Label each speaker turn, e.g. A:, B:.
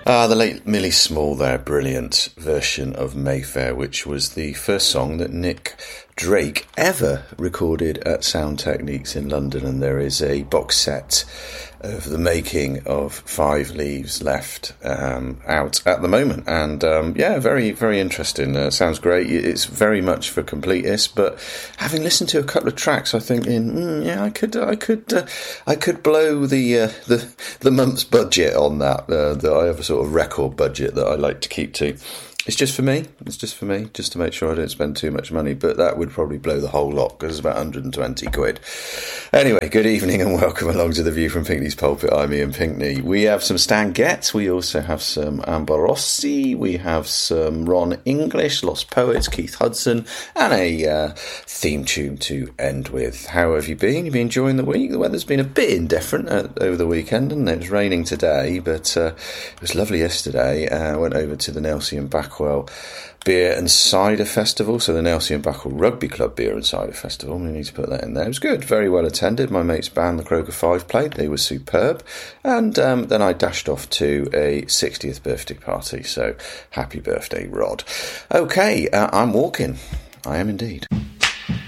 A: The late Millie Small there, brilliant version of Mayfair, which was the first song that Nick Drake ever recorded at Sound Techniques in London, and there is a box set of the making of Five Leaves Left out at the moment, and very, very interesting. Sounds great. It's very much for completists, but having listened to a couple of tracks, I think I could blow the month's budget on that. That I have a sort of record budget that I like to keep to. It's just for me, just to make sure I don't spend too much money, but that would probably blow the whole lot, because it's about 120 quid. Anyway, good evening and welcome along to The View from Pinkney's Pulpit. I'm Ian Pinkney. We have some Stan Getz, we also have some Amber Rossi, we have some Ron English, Lost Poets, Keith Hudson, and a theme tune to end with. How have you been? You've been enjoying the week? The weather's been a bit indifferent over the weekend, and it was raining today, but it was lovely yesterday. I went over to the Nelsie and Backwell Beer and Cider Festival, so the Nelsie and Backwell Rugby Club Beer and Cider Festival. We need to put that in there. It was good, very well attended. My mate's band, the Croker Five, played. They were superb. And then I dashed off to a 60th birthday party, so happy birthday, Rod. Okay, I'm walking. I am indeed.